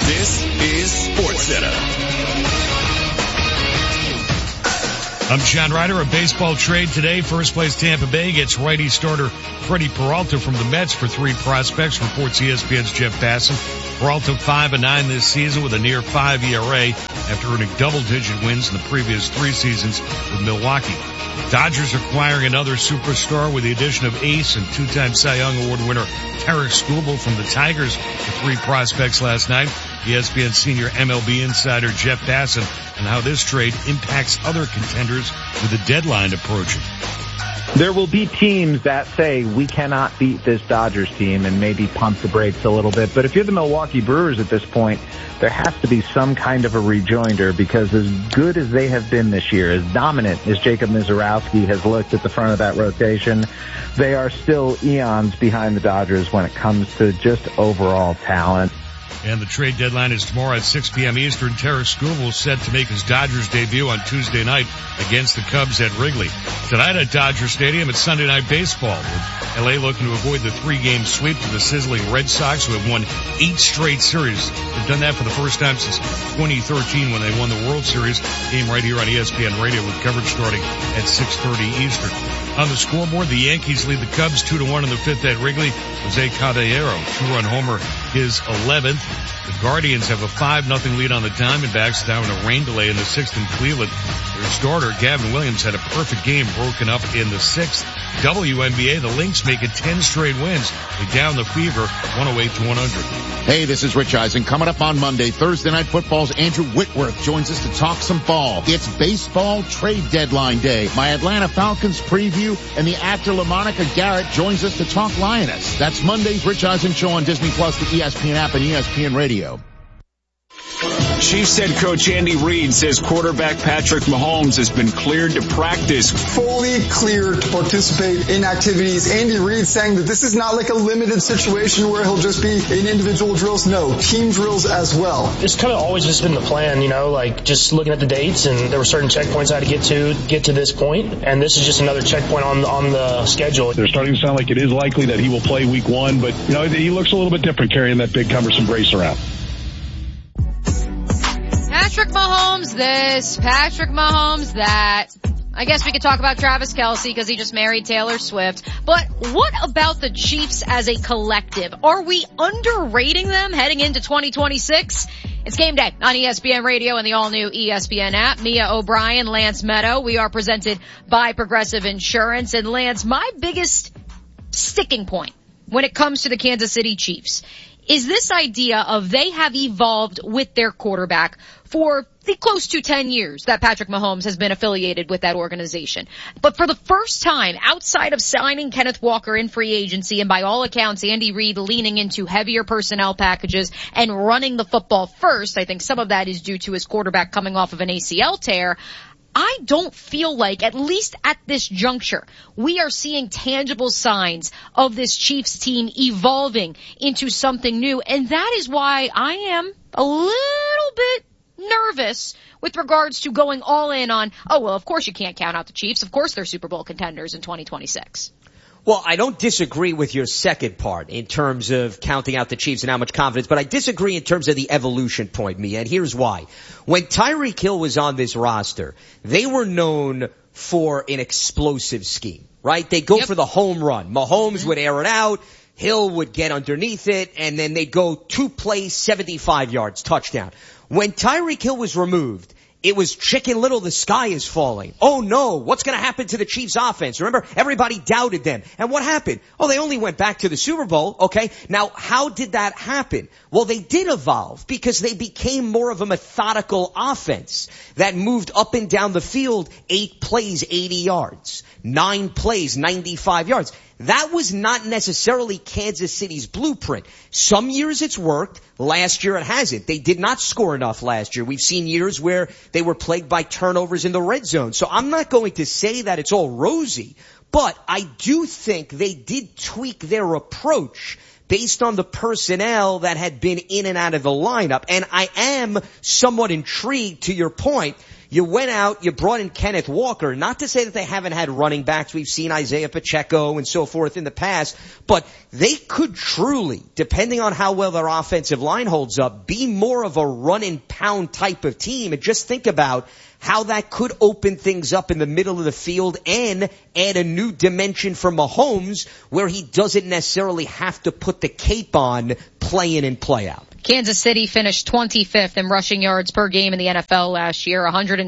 This is SportsCenter. I'm John Ryder. A baseball trade today. First place Tampa Bay gets righty starter Freddie Peralta from the Mets for 3 prospects, reports ESPN's Jeff Passan. Peralta 5-9 this season with a near 5 ERA after earning double-digit wins in the previous 3 seasons with Milwaukee. Dodgers acquiring another superstar with the addition of ace and 2-time Cy Young Award winner Tarik Skubal from the Tigers for 3 prospects last night. ESPN senior MLB insider Jeff Passan and how this trade impacts other contenders with the deadline approaching. There will be teams that say we cannot beat this Dodgers team and maybe pump the brakes a little bit. But if you're the Milwaukee Brewers at this point, there has to be some kind of a rejoinder, because as good as they have been this year, as dominant as Jacob Misiorowski has looked at the front of that rotation, they are still eons behind the Dodgers when it comes to just overall talent. And the trade deadline is tomorrow at 6 p.m. Eastern. Tarik Skubal set to make his Dodgers debut on Tuesday night against the Cubs at Wrigley. Tonight at Dodger Stadium, it's Sunday Night Baseball, with L.A. looking to avoid the 3-game sweep to the sizzling Red Sox, who have won 8 straight series. They've done that for the first time since 2013 when they won the World Series. Game right here on ESPN Radio with coverage starting at 6:30 Eastern. On the scoreboard, the Yankees lead the Cubs 2-1 in the 5th at Wrigley. Jose Caballero, 2-run homer, his 11th. The Guardians have a 5-0 lead on the Diamondbacks down in a rain delay in the 6th in Cleveland. Their starter, Gavin Williams, had a perfect game broken up in the 6th. WNBA, the Lynx make it 10 straight wins. They down the Fever 108-100. Hey, this is Rich Eisen. Coming up on Monday, Thursday Night Football's Andrew Whitworth joins us to talk some ball. It's baseball trade deadline day. My Atlanta Falcons preview, and the actor LaMonica Garrett joins us to talk Lioness. That's Monday's Rich Eisen Show on Disney Plus, the ESPN app, and ESPN Radio. Chiefs head coach Andy Reid says quarterback Patrick Mahomes has been cleared to practice. Fully cleared to participate in activities. Andy Reid saying that this is not like a limited situation where he'll just be in individual drills. No, team drills as well. It's kind of always just been the plan, like just looking at the dates, and there were certain checkpoints I had to get to this point, and this is just another checkpoint on the schedule. They're starting to sound like it is likely that he will play week 1, but he looks a little bit different carrying that big cumbersome brace around. Patrick Mahomes this, Patrick Mahomes that. I guess we could talk about Travis Kelce because he just married Taylor Swift. But what about the Chiefs as a collective? Are we underrating them heading into 2026? It's game day on ESPN Radio and the all-new ESPN app. Mia O'Brien, Lance Meadow. We are presented by Progressive Insurance. And Lance, my biggest sticking point when it comes to the Kansas City Chiefs is this idea of they have evolved with their quarterback for the close to 10 years that Patrick Mahomes has been affiliated with that organization. But for the first time, outside of signing Kenneth Walker in free agency, and by all accounts, Andy Reid leaning into heavier personnel packages and running the football first, I think some of that is due to his quarterback coming off of an ACL tear. I don't feel like, at least at this juncture, we are seeing tangible signs of this Chiefs team evolving into something new. And that is why I am a little bit nervous with regards to going all in on, of course you can't count out the Chiefs. Of course they're Super Bowl contenders in 2026. Well, I don't disagree with your second part in terms of counting out the Chiefs and how much confidence, but I disagree in terms of the evolution point, Mia, and here's why. When Tyreek Hill was on this roster, they were known for an explosive scheme, right? They go for the home run. Mahomes would air it out, Hill would get underneath it, and then they'd go 2 plays, 75 yards, touchdown. When Tyreek Hill was removed, it was Chicken Little, the sky is falling. Oh no, what's going to happen to the Chiefs offense? Remember, everybody doubted them. And what happened? They only went back to the Super Bowl, okay? Now, how did that happen? Well, they did evolve because they became more of a methodical offense that moved up and down the field, 8 plays, 80 yards, 9 plays, 95 yards. That was not necessarily Kansas City's blueprint. Some years it's worked. Last year it hasn't. They did not score enough last year. We've seen years where they were plagued by turnovers in the red zone. So I'm not going to say that it's all rosy, but I do think they did tweak their approach based on the personnel that had been in and out of the lineup. And I am somewhat intrigued, to your point. You went out, you brought in Kenneth Walker. Not to say that they haven't had running backs. We've seen Isaiah Pacheco and so forth in the past. But they could truly, depending on how well their offensive line holds up, be more of a run and pound type of team. And just think about how that could open things up in the middle of the field and add a new dimension for Mahomes where he doesn't necessarily have to put the cape on play in and play out. Kansas City finished 25th in rushing yards per game in the NFL last year,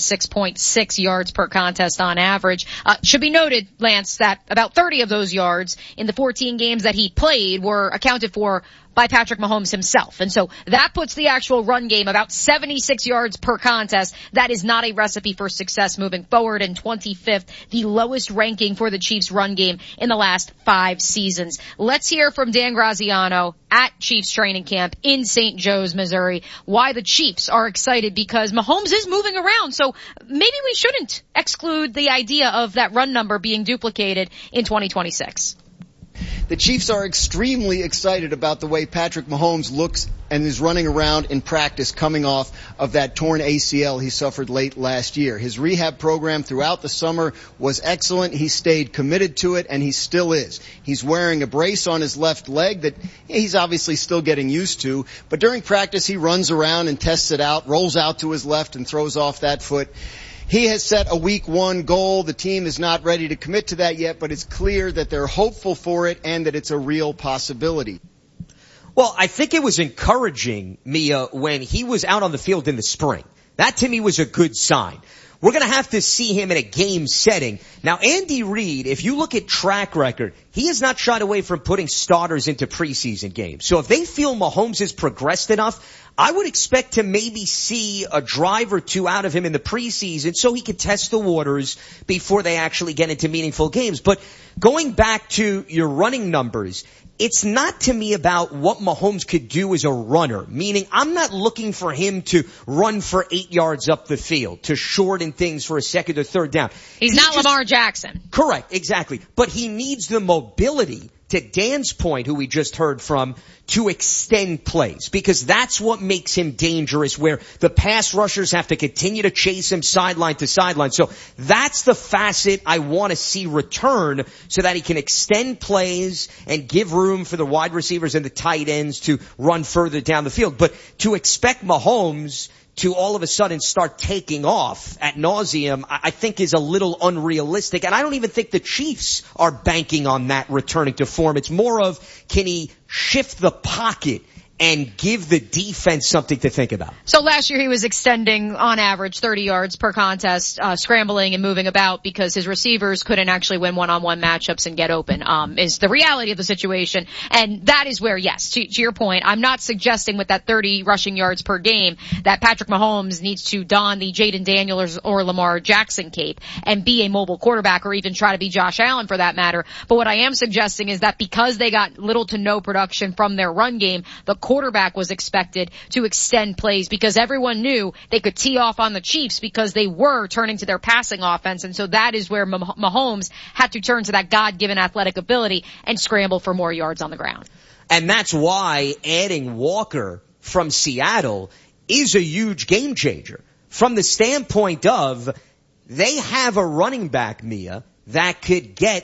106.6 yards per contest on average. Should be noted, Lance, that about 30 of those yards in the 14 games that he played were accounted for by Patrick Mahomes himself. And so that puts the actual run game about 76 yards per contest. That is not a recipe for success moving forward. And 25th, the lowest ranking for the Chiefs run game in the last 5 seasons. Let's hear from Dan Graziano at Chiefs training camp in St. Joe's, Missouri, why the Chiefs are excited, because Mahomes is moving around. So maybe we shouldn't exclude the idea of that run number being duplicated in 2026. The Chiefs are extremely excited about the way Patrick Mahomes looks and is running around in practice coming off of that torn ACL he suffered late last year. His rehab program throughout the summer was excellent. He stayed committed to it, and he still is. He's wearing a brace on his left leg that he's obviously still getting used to, but during practice he runs around and tests it out, rolls out to his left and throws off that foot. He has set a week 1 goal. The team is not ready to commit to that yet, but it's clear that they're hopeful for it and that it's a real possibility. Well, I think it was encouraging, Mia, when he was out on the field in the spring. That to me was a good sign. We're going to have to see him in a game setting. Now, Andy Reid, if you look at track record, he has not shied away from putting starters into preseason games. So if they feel Mahomes has progressed enough, I would expect to maybe see a drive or two out of him in the preseason so he could test the waters before they actually get into meaningful games. But going back to your running numbers, it's not to me about what Mahomes could do as a runner, meaning I'm not looking for him to run for 8 yards up the field, to shorten things for a second or third down. He's not Lamar Jackson. Correct, exactly. But he needs the mobility, to Dan's point, who we just heard from, to extend plays, because that's what makes him dangerous, where the pass rushers have to continue to chase him sideline to sideline. So that's the facet I want to see return, so that he can extend plays and give room for the wide receivers and the tight ends to run further down the field. But to expect Mahomes to all of a sudden start taking off ad nauseum, I think is a little unrealistic. And I don't even think the Chiefs are banking on that returning to form. It's more of, can he shift the pocket and give the defense something to think about? So last year he was extending on average 30 yards per contest, scrambling and moving about because his receivers couldn't actually win one-on-one matchups and get open, is the reality of the situation. And that is where, yes, to your point, I'm not suggesting with that 30 rushing yards per game that Patrick Mahomes needs to don the Jaden Daniels or Lamar Jackson cape and be a mobile quarterback, or even try to be Josh Allen for that matter. But what I am suggesting is that because they got little to no production from their run game, the quarterback was expected to extend plays, because everyone knew they could tee off on the Chiefs because they were turning to their passing offense. And so that is where Mahomes had to turn to that God-given athletic ability and scramble for more yards on the ground. And that's why adding Walker from Seattle is a huge game changer from the standpoint of they have a running back, Mia, that could get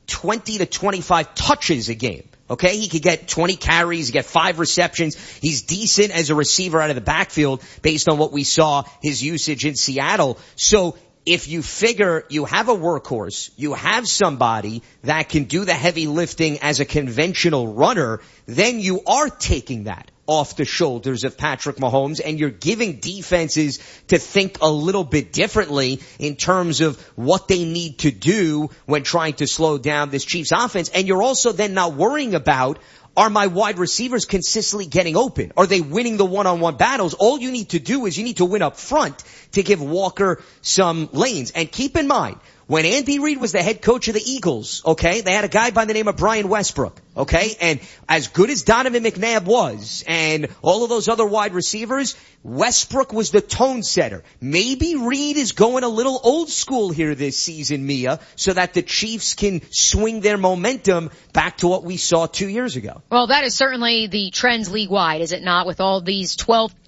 20 to 25 touches a game. Okay, he could get 20 carries, get 5 receptions. He's decent as a receiver out of the backfield based on what we saw his usage in Seattle. So if you figure you have a workhorse, you have somebody that can do the heavy lifting as a conventional runner, then you are taking that off the shoulders of Patrick Mahomes, and you're giving defenses to think a little bit differently in terms of what they need to do when trying to slow down this Chiefs offense. And you're also then not worrying about, are my wide receivers consistently getting open? Are they winning the one-on-one battles? All you need to do is you need to win up front to give Walker some lanes. And keep in mind, when Andy Reid was the head coach of the Eagles, okay, they had a guy by the name of Brian Westbrook, okay? And as good as Donovan McNabb was and all of those other wide receivers, Westbrook was the tone setter. Maybe Reid is going a little old school here this season, Mia, so that the Chiefs can swing their momentum back to what we saw 2 years ago. Well, that is certainly the trends league-wide, is it not, with all these 12,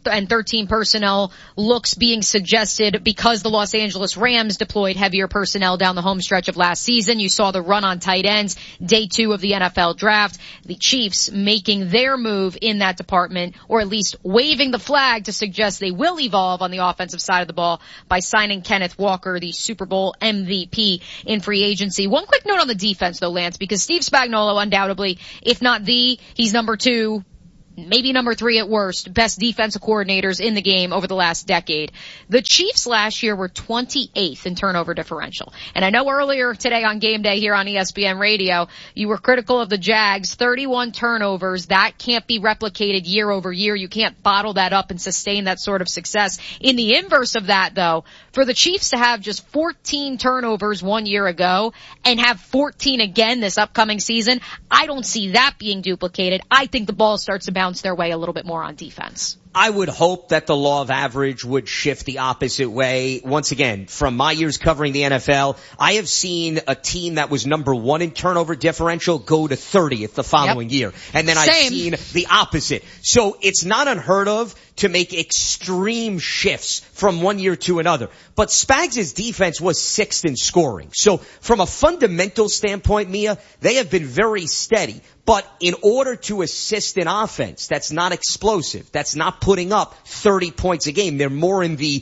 and 13 personnel looks being suggested because the Los Angeles Rams deployed heavier personnel down the home stretch of last season. You saw the run on tight ends, day 2 of the NFL draft. The Chiefs making their move in that department, or at least waving the flag to suggest they will evolve on the offensive side of the ball by signing Kenneth Walker, the Super Bowl MVP, in free agency. One quick note on the defense though, Lance, because Steve Spagnuolo undoubtedly, if not he's number 2, maybe number 3 at worst, best defensive coordinators in the game over the last decade. The Chiefs last year were 28th in turnover differential. And I know earlier today on Game Day here on ESPN Radio, you were critical of the Jags, 31 turnovers. That can't be replicated year over year. You can't bottle that up and sustain that sort of success. In the inverse of that though, for the Chiefs to have just 14 turnovers 1 year ago and have 14 again this upcoming season, I don't see that being duplicated. I think the ball starts to bounce their way a little bit more on defense. I would hope that the law of average would shift the opposite way. Once again, from my years covering the NFL, I have seen a team that was number 1 in turnover differential go to 30th the following year. And then I've seen the opposite. So it's not unheard of to make extreme shifts from one year to another. But Spags' defense was 6th in scoring. So from a fundamental standpoint, Mia, they have been very steady. But in order to assist in offense, that's not explosive. That's not putting up 30 points a game. They're more in the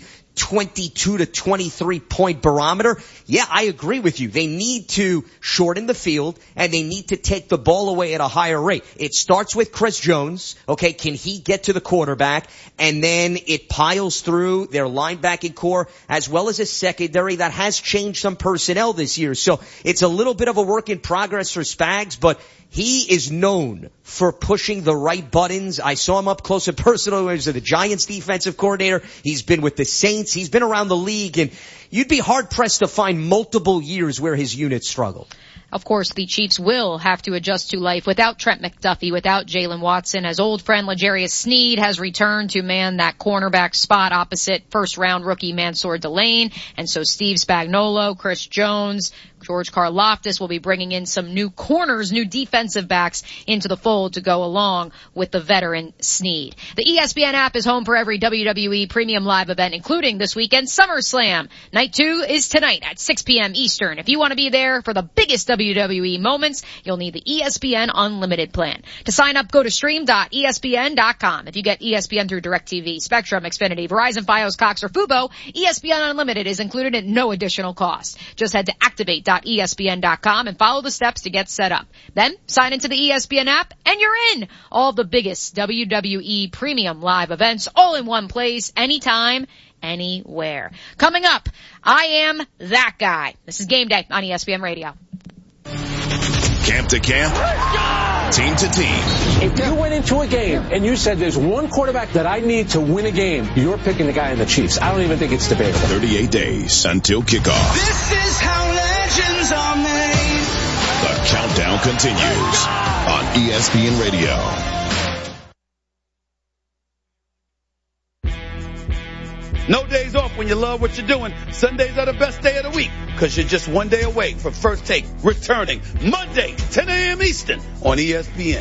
22 to 23 point barometer. Yeah, I agree with you. They need to shorten the field and they need to take the ball away at a higher rate. It starts with Chris Jones. Okay, can he get to the quarterback? And then it piles through their linebacking core as well as a secondary that has changed some personnel this year. So it's a little bit of a work in progress for Spags, but he is known for pushing the right buttons. I saw him up close and personal as the Giants defensive coordinator. He's been with the Saints. He's been around the league, and you'd be hard-pressed to find multiple years where his units struggled. Of course, the Chiefs will have to adjust to life without Trent McDuffie, without Jalen Watson, as old friend L'Jarius Sneed has returned to man that cornerback spot opposite first-round rookie Mansour Delane. And so Steve Spagnuolo, Chris Jones, George Karlaftis will be bringing in some new corners, new defensive backs into the fold to go along with the veteran Sneed. The ESPN app is home for every WWE premium live event, including this weekend SummerSlam. Night 2 is tonight at 6 p.m. Eastern. If you want to be there for the biggest WWE moments, you'll need the ESPN Unlimited plan. To sign up, go to stream.espn.com. If you get ESPN through DirecTV, Spectrum, Xfinity, Verizon, Fios, Cox, or Fubo, ESPN Unlimited is included at no additional cost. Just head to activate.espn.com and follow the steps to get set up. Then sign into the ESPN app and you're in. All the biggest WWE premium live events all in one place, anytime, anywhere. Coming up, I am that guy. This is Game Day on ESPN Radio. Camp to camp, team to team. If you went into a game and you said there's one quarterback that I need to win a game, you're picking the guy in the Chiefs. I don't even think it's debatable. 38 days until kickoff. This is how legends are made. The countdown continues on ESPN Radio. No days off when you love what you're doing. Sundays are the best day of the week because you're just one day away from First Take returning Monday, 10 a.m. Eastern on ESPN.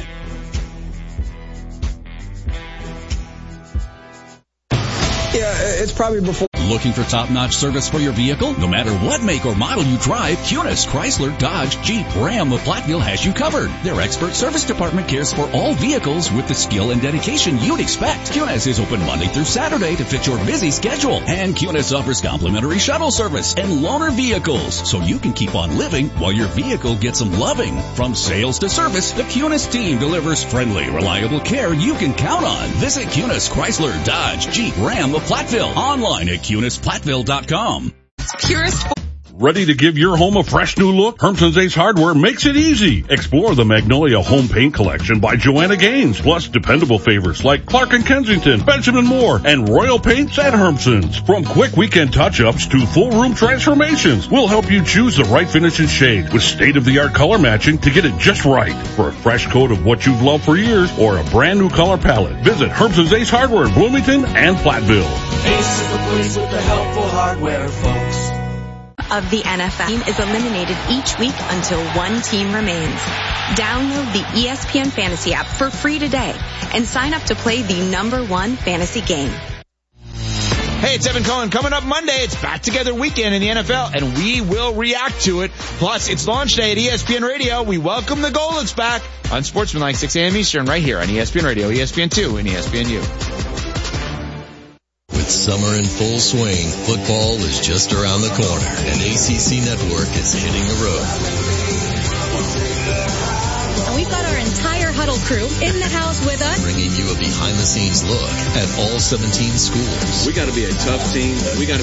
Yeah, it's probably before. Looking for top-notch service for your vehicle? No matter what make or model you drive, Cunis, Chrysler, Dodge, Jeep, Ram of Platteville has you covered. Their expert service department cares for all vehicles with the skill and dedication you'd expect. Cunis is open Monday through Saturday to fit your busy schedule. And Cunis offers complimentary shuttle service and loaner vehicles, so you can keep on living while your vehicle gets some loving. From sales to service, the Cunis team delivers friendly, reliable care you can count on. Visit Cunis, Chrysler, Dodge, Jeep, Ram of Platteville. Online at CunisPlatteville.com. Purest. Ready to give your home a fresh new look? Hermson's Ace Hardware makes it easy. Explore the Magnolia Home Paint Collection by Joanna Gaines, plus dependable favorites like Clark & Kensington, Benjamin Moore, and Royal Paints at Hermson's. From quick weekend touch-ups to full room transformations, we'll help you choose the right finish and shade with state-of-the-art color matching to get it just right. For a fresh coat of what you've loved for years or a brand new color palette, visit Hermson's Ace Hardware in Bloomington and Platteville. Ace is the place with the helpful hardware, folks. Of the NFL team is eliminated each week until one team remains. Download the ESPN Fantasy app for free today and sign up to play the #1 fantasy game. Hey, it's Evan Cohen. Coming up Monday, it's Back Together Weekend in the NFL, and we will react to it. Plus, it's launch day at ESPN Radio. We welcome the Golets back on Sportsmanlike, 6 a.m. Eastern, right here on ESPN Radio, ESPN2, and ESPNU. With summer in full swing, football is just around the corner, and ACC Network is hitting the road. And we've got our entire Huddle crew in the house with us, bringing you a behind-the-scenes look at all 17 schools. We got to be a tough team. We got to